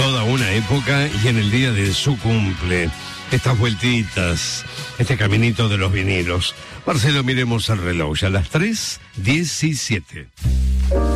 Toda una época y en el día de su cumple. Estas vueltitas, este caminito de los vinilos. Marcelo, miremos el reloj, ya a las 3:17.